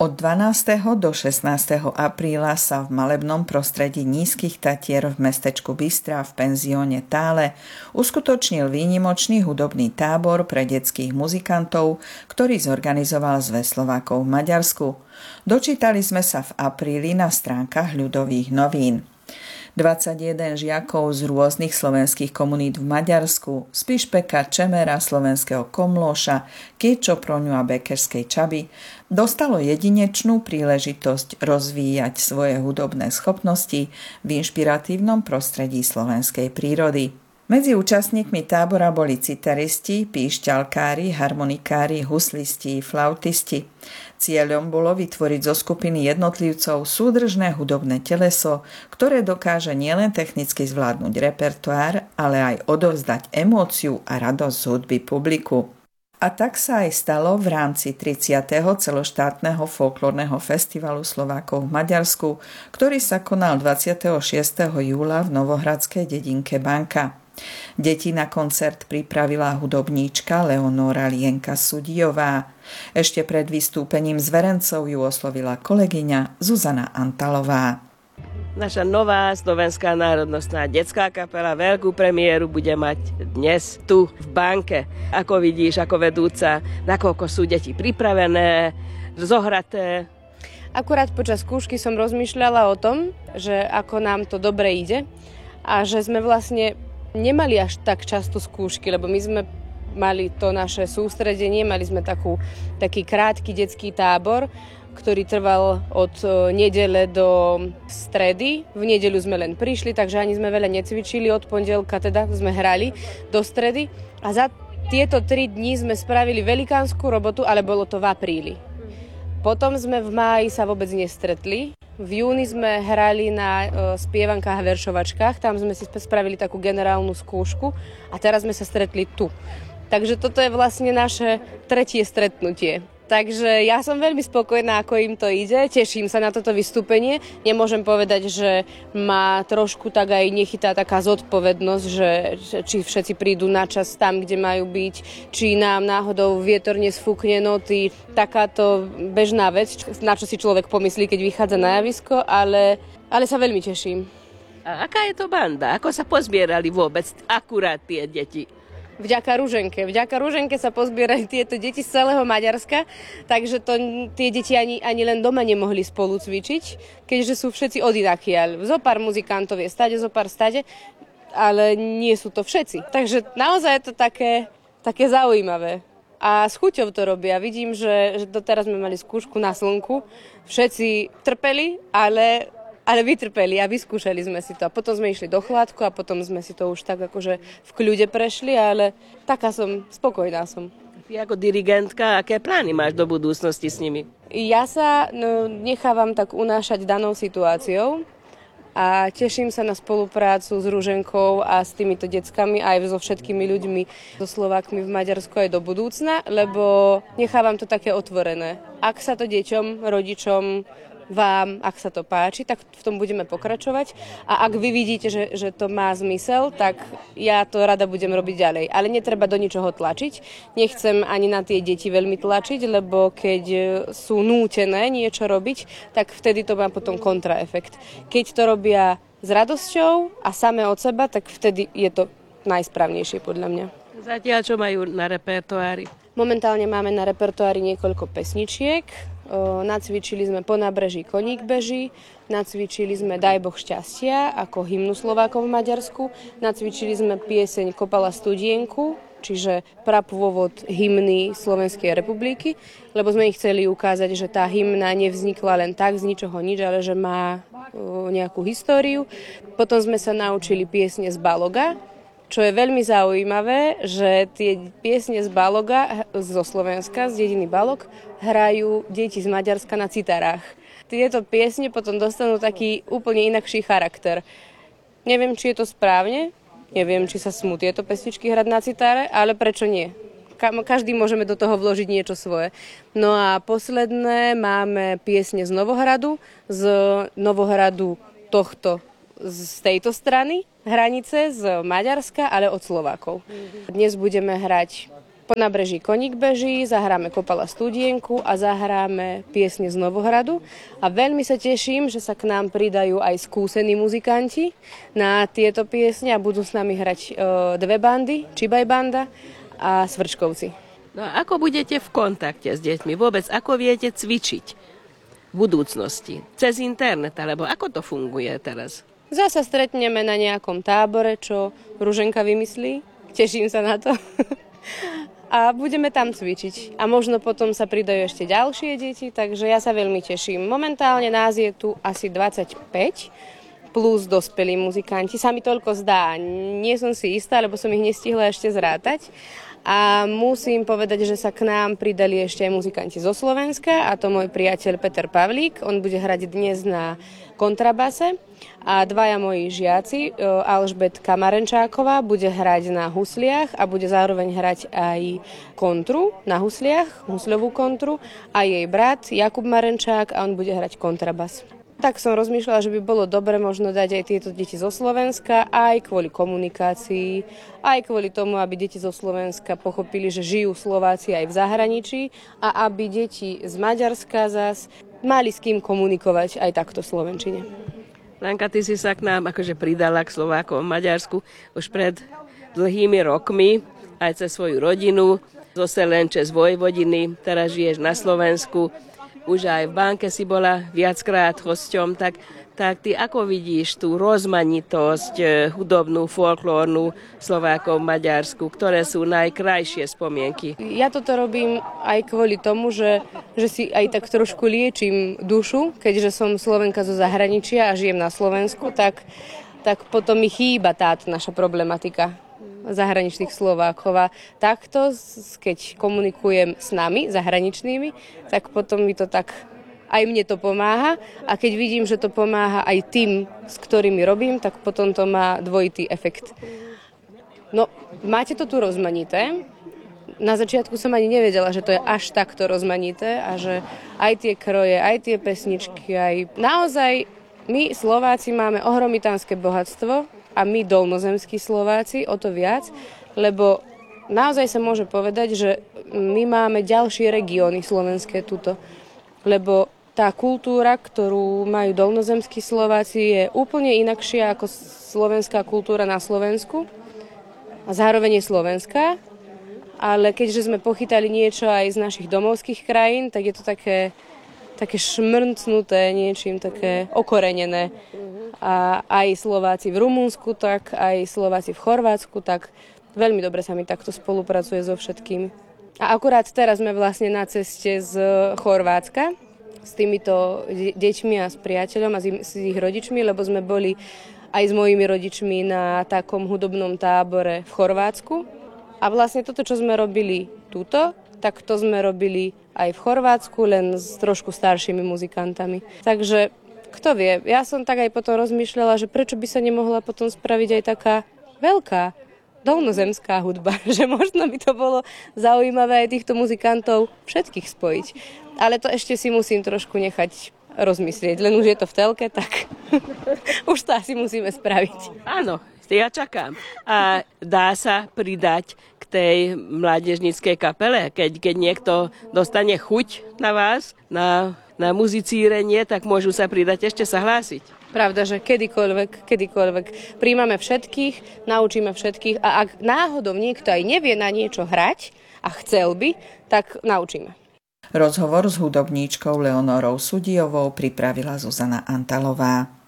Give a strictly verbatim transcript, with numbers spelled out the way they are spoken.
Od dvanásteho do šestnásteho apríla sa v malebnom prostredí Nízkych Tatier v mestečku Bystrá v penzióne Tále uskutočnil výnimočný hudobný tábor pre detských muzikantov, ktorý zorganizoval Zväz Slovákov v Maďarsku. Dočítali sme sa v apríli na stránkach Ľudových novín. dvadsaťjeden žiakov z rôznych slovenských komunít v Maďarsku, z Pišpeka, Čemera, slovenského Komlóša, Kiečoproňu a Bekerskej Čaby, dostalo jedinečnú príležitosť rozvíjať svoje hudobné schopnosti v inšpiratívnom prostredí slovenskej prírody. Medzi účastníkmi tábora boli citaristi, píšťalkári, harmonikári, huslisti, flautisti. Cieľom bolo vytvoriť zo skupiny jednotlivcov súdržné hudobné teleso, ktoré dokáže nielen technicky zvládnuť repertoár, ale aj odovzdať emóciu a radosť z hudby publiku. A tak sa aj stalo v rámci tridsiateho celoštátneho folklórneho festivalu Slovákov v Maďarsku, ktorý sa konal dvadsiateho šiesteho júla v novohradskej dedinke Banka. Deti na koncert pripravila hudobníčka Leonóra Lienka Sudijová. Ešte pred vystúpením zverencov ju oslovila kolegyňa Zuzana Antalová. Naša nová slovenská národnostná detská kapela veľkú premiéru bude mať dnes tu v Banke. Ako vidíš, ako vedúca, nakoľko sú deti pripravené, zohraté? Akurát počas skúšky som rozmýšľala o tom, že ako nám to dobre ide a že sme vlastne nemali až tak často skúšky, lebo my sme mali to naše sústredenie, mali sme takú, taký krátky detský tábor, ktorý trval od nedele do stredy. V nedeľu sme len prišli, takže ani sme veľa necvičili, od pondelka teda sme hrali do stredy. A za tieto tri dni sme spravili velikánsku robotu, ale bolo to v apríli. Potom sme v máji sa vôbec nestretli. V júni sme hrali na e, spievankách a veršovačkách, tam sme si spravili takú generálnu skúšku a teraz sme sa stretli tu. Takže toto je vlastne naše tretie stretnutie. Takže ja som veľmi spokojná, ako im to ide, teším sa na toto vystúpenie. Nemôžem povedať, že ma trošku tak aj nechytá taká zodpovednosť, že či všetci prídu na čas tam, kde majú byť, či nám náhodou vietor nesfúkne noty. Takáto bežná vec, na čo si človek pomyslí, keď vychádza na javisko, ale, ale sa veľmi teším. A aká je to banda? Ako sa pozbierali vôbec akurát tie deti? Vďaka Ruženke. Vďaka Ruženke sa pozbierali tieto deti z celého Maďarska, takže to, tie deti ani, ani len doma nemohli spolu cvičiť, keďže sú všetci odinakiaľ. Zopár muzikantov je stade, zopár stade, ale nie sú to všetci. Takže naozaj je to také, také zaujímavé. A s chuťou to robia. Vidím, že, že doteraz sme mali skúšku na slnku. Všetci trpeli, ale... Ale vytrpeli a vyskúšali sme si to. A potom sme išli do chladku a potom sme si to už tak akože v kľude prešli, ale taká som, spokojná som. Ty ako dirigentka, aké plány máš do budúcnosti s nimi? Ja sa no, nechávam tak unášať danou situáciou a teším sa na spoluprácu s Ruženkou a s týmito deckami aj so všetkými ľuďmi, so Slovákmi v Maďarsku aj do budúcna, lebo nechávam to také otvorené. Ak sa to deťom, rodičom, vám, ak sa to páči, tak v tom budeme pokračovať. A ak vy vidíte, že, že to má zmysel, tak ja to rada budem robiť ďalej. Ale netreba do ničoho tlačiť. Nechcem ani na tie deti veľmi tlačiť, lebo keď sú nútené niečo robiť, tak vtedy to má potom kontraefekt. Keď to robia s radosťou a samé od seba, tak vtedy je to najsprávnejšie podľa mňa. Zatiaľ čo majú na repertoári? Momentálne máme na repertoári niekoľko pesničiek. Nacvičili sme Po nábreží koník beží, nacvičili sme Daj Boh šťastia ako hymnu Slovákov v Maďarsku, nacvičili sme pieseň Kopala studienku, čiže prapôvod hymny Slovenskej republiky, lebo sme ich chceli ukázať, že tá hymna nevznikla len tak z ničoho nič, ale že má nejakú históriu. Potom sme sa naučili piesne z Baloga, čo je veľmi zaujímavé, že tie piesne z Baloga, zo Slovenska, z dediny Balog, hrajú deti z Maďarska na citarách. Tieto piesne potom dostanú taký úplne inakší charakter. Neviem, či je to správne, neviem, či sa smú tieto pesničky hrať na citáre, ale prečo nie? Každý môžeme do toho vložiť niečo svoje. No a posledné máme piesne z Novohradu, z Novohradu tohto, z tejto strany hranice, z Maďarska, ale od Slovákov. Dnes budeme hrať Po nábreží Koník beží, zahráme Kopala studienku a zahráme piesne z Novohradu. A veľmi sa teším, že sa k nám pridajú aj skúsení muzikanti na tieto piesne a budú s nami hrať e, dve bandy, Čibaj banda a Svrčkovci. No a ako budete v kontakte s deťmi? Vôbec ako viete cvičiť v budúcnosti? Cez internet, alebo ako to funguje teraz? Zasa stretneme na nejakom tábore, čo Ruženka vymyslí. Teším sa na to. A budeme tam cvičiť. A možno potom sa pridajú ešte ďalšie deti, takže ja sa veľmi teším. Momentálne nás je tu asi dvadsaťpäť plus dospelí muzikanti. Sa mi toľko zdá. Nie som si istá, lebo som ich nestihla ešte zrátať. A musím povedať, že sa k nám pridali ešte aj muzikanti zo Slovenska, a to môj priateľ Peter Pavlík. On bude hrať dnes na kontrabase a dvaja moji žiaci, Alžbetka Marenčáková, bude hrať na husliach a bude zároveň hrať aj kontru na husliach, husľovú kontru, a jej brat Jakub Marenčák, a on bude hrať kontrabas. Tak som rozmýšľala, že by bolo dobre možno dať aj tieto deti zo Slovenska, aj kvôli komunikácii, aj kvôli tomu, aby deti zo Slovenska pochopili, že žijú Slováci aj v zahraničí, a aby deti z Maďarska zas mali s kým komunikovať aj takto v slovenčine. Blanka, ty si sa k nám akože pridala k Slovákom v Maďarsku už pred dlhými rokmi, aj cez svoju rodinu, zo Selenče z Vojvodiny, teraz žiješ na Slovensku. Už aj v banke si bola viackrát hosťom, tak, tak ty ako vidíš tú rozmanitosť hudobnú, folklórnu Slovákov v Maďarsku, ktoré sú najkrajšie spomienky? Ja toto robím aj kvôli tomu, že, že si aj tak trošku liečím dušu, keďže som Slovenka zo zahraničia a žijem na Slovensku, tak, tak potom mi chýba táto naša problematika zahraničných Slovákov. A takto, keď komunikujem s nami, zahraničnými, tak potom mi to tak, aj mne to pomáha. A keď vidím, že to pomáha aj tým, s ktorými robím, tak potom to má dvojitý efekt. No, máte to tu rozmanité. Na začiatku som ani nevedela, že to je až takto rozmanité a že aj tie kroje, aj tie pesničky, aj naozaj my Slováci máme ohromitánske bohatstvo, a my dolnozemskí Slováci o to viac, lebo naozaj sa môže povedať, že my máme ďalšie regióny slovenské tuto, lebo tá kultúra, ktorú majú dolnozemskí Slováci, je úplne inakšia ako slovenská kultúra na Slovensku a zároveň je slovenská, ale keďže sme pochytali niečo aj z našich domovských krajín, tak je to také, také šmrncnuté niečím, také okorenené. A aj Slováci v Rumunsku, tak aj Slováci v Chorvátsku, tak veľmi dobre sa mi takto spolupracuje so všetkými. A akurát teraz sme vlastne na ceste z Chorvátska s týmito deťmi a s priateľom a s ich rodičmi, lebo sme boli aj s mojimi rodičmi na takom hudobnom tábore v Chorvátsku. A vlastne toto, čo sme robili tuto, tak to sme robili aj v Chorvátsku, len s trošku staršími muzikantami. Takže kto vie, ja som tak aj potom rozmýšľala, že prečo by sa nemohla potom spraviť aj taká veľká dolnozemská hudba, že možno by to bolo zaujímavé aj týchto muzikantov všetkých spojiť. Ale to ešte si musím trošku nechať rozmyslieť, len už je to v telke, tak už to asi musíme spraviť. Áno, ja čakám. A dá sa pridať k tej mládežníckej kapele, keď, keď niekto dostane chuť na vás, na na muzicírenie, tak môžu sa pridať, ešte sa hlásiť. Pravda, že kedykoľvek, kedykoľvek príjmame všetkých, naučíme všetkých a ak náhodou niekto aj nevie na niečo hrať a chcel by, tak naučíme. Rozhovor s hudobníčkou Leonorou Sudijovou pripravila Zuzana Antalová.